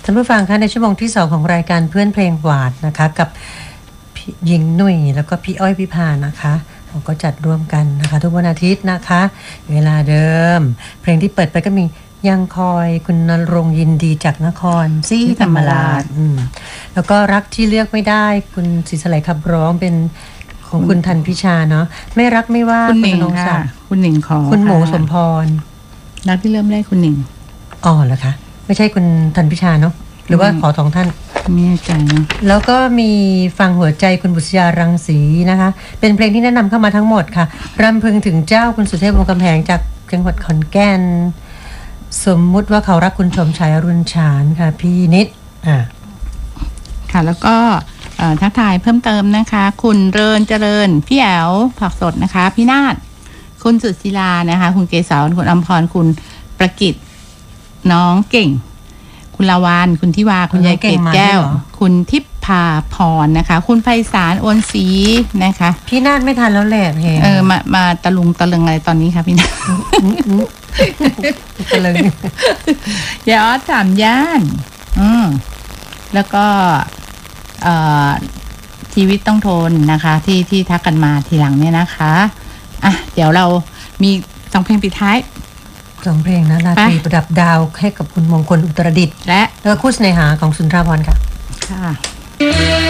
ท่านผู้ฟังคะในชั่วโมงที่2ของรายการเพื่อนเพลงหวานนะคะกับพี่หญิงหนุ่ยแล้วก็พี่อ้อยพิพานะคะเราก็จัดร่วมกันนะคะทุกวันอาทิตย์นะคะเวลาเดิมเพลงที่เปิดไปก็มียังคอยคุณณรงค์ยินดีจากนครศรีธรรมราชแล้วก็รักที่เลือกไม่ได้คุณศรีสไลขับร้องเป็นของคุณทันพิชาเนาะไม่รักไม่ว่าคุณหนิงค่ะคุณหนิงขอคุณหมูสมพรรักที่เริ่มได้คุณหนิงอ๋อเหรอคะไม่ใช่คุณทันพิชาเนาะหรือว่าขอสองท่านไม่แน่ใจเนาะแล้วก็มีฟังหัวใจคุณบุษยารังสีนะคะเป็นเพลงที่แนะนำเข้ามาทั้งหมดค่ะรำพึงถึงเจ้าคุณสุเทพวงศ์กำแพงจากจังหวัดขอนแก่นสมมุติว่าเขารักคุณชมชายอรุณฉานค่ะพี่นิดค่ะแล้วก็ทักทายเพิ่มเติมนะคะคุณเริญเจริญพี่แอ๋วผักสดนะคะพี่นาฏคุณสุศิลานะคะคุณเกษรคุณอมพรคุณประกิตน้องเก่งคุณลาวานคุณทิวาคุณยายเกศแก้วคุณทิพพาพรนะคะคุณไพศาลโอนศรีนะคะพี่นาฏไม่ทันแล้วแหละเพลงมาตะลุงตะลึงอะไรตอนนี้คะพี่นาฏตะลึงยอดสามย่านแล้วก็ชีวิตต้องทนนะคะที่ทักกันมาทีหลังเนี่ยนะคะอ่ะเดี๋ยวเรามี2เพลงปิดท้าย 2เพลงนะราตรีประดับดาวให้กับคุณมงคลอุตรดิตถ์และคู่เสน่หาของสุนทราภรณ์ค่ะ